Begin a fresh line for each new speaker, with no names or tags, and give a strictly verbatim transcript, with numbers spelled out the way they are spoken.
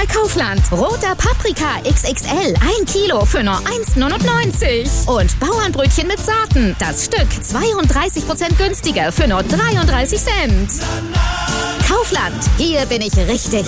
bei Kaufland. Roter Paprika X X L, ein Kilo für nur eins neunundneunzig. Und Bauernbrötchen mit Saaten, das Stück zweiunddreißig Prozent günstiger für nur dreiunddreißig Cent. Kaufland, hier bin ich richtig.